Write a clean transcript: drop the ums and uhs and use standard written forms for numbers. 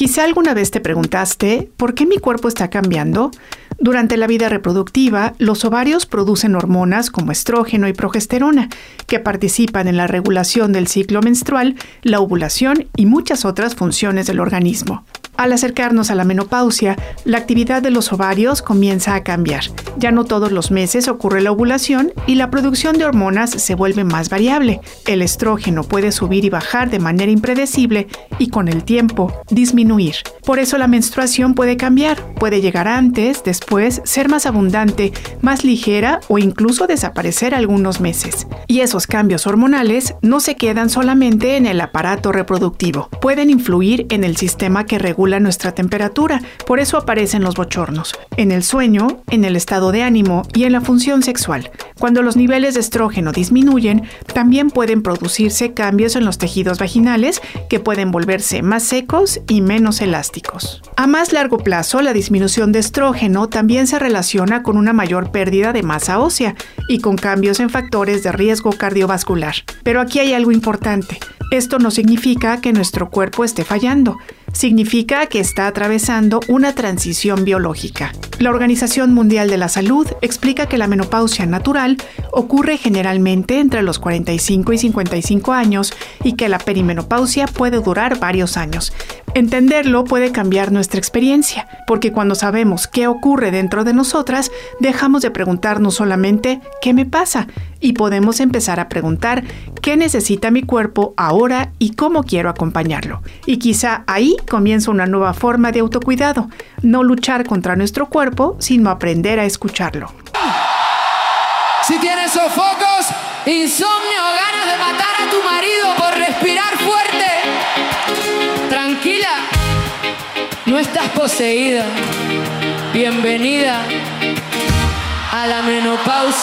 Quizá alguna vez te preguntaste, ¿por qué mi cuerpo está cambiando? Durante la vida reproductiva, los ovarios producen hormonas como estrógeno y progesterona, que participan en la regulación del ciclo menstrual, la ovulación y muchas otras funciones del organismo. Al acercarnos a la menopausia, la actividad de los ovarios comienza a cambiar. Ya no todos los meses ocurre la ovulación y la producción de hormonas se vuelve más variable. El estrógeno puede subir y bajar de manera impredecible y con el tiempo disminuir. Por eso la menstruación puede cambiar, puede llegar antes, después, ser más abundante, más ligera o incluso desaparecer algunos meses. Y esos cambios hormonales no se quedan solamente en el aparato reproductivo, pueden influir en el sistema que regula nuestra temperatura, por eso aparecen los bochornos, en el sueño, en el estado de ánimo y en la función sexual. Cuando los niveles de estrógeno disminuyen, también pueden producirse cambios en los tejidos vaginales que pueden volverse más secos y menos elásticos. A más largo plazo, la disminución de estrógeno también se relaciona con una mayor pérdida de masa ósea y con cambios en factores de riesgo cardiovascular. Pero aquí hay algo importante. Esto no significa que nuestro cuerpo esté fallando. Significa que está atravesando una transición biológica. La Organización Mundial de la Salud explica que la menopausia natural ocurre generalmente entre los 45 y 55 años y que la perimenopausia puede durar varios años. Entenderlo puede cambiar nuestra experiencia, porque cuando sabemos qué ocurre dentro de nosotras, dejamos de preguntarnos solamente ¿qué me pasa? Y podemos empezar a preguntar ¿qué necesita mi cuerpo ahora y cómo quiero acompañarlo? Y quizá ahí comienza una nueva forma de autocuidado, no luchar contra nuestro cuerpo, sino aprender a escucharlo. Si tienes sofocos, insomnio, ganas de matar a tu marido por respirar fuerte, tranquila, no estás poseída. Bienvenida a la menopausia.